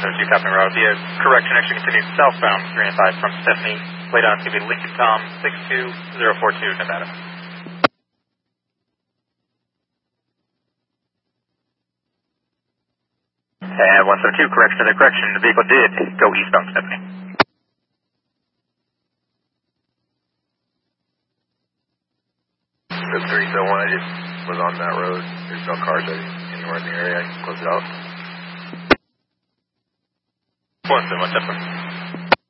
2 copy route. Via correction, actually continues southbound 3 and 5 from Stephanie. Laid on to be Lincoln Tom 62042, Nevada. And 172, correction to the correction. The vehicle did go eastbound Stephanie. The 301, I just was on that road. There's no cars anywhere in the area. I can close it out. 171,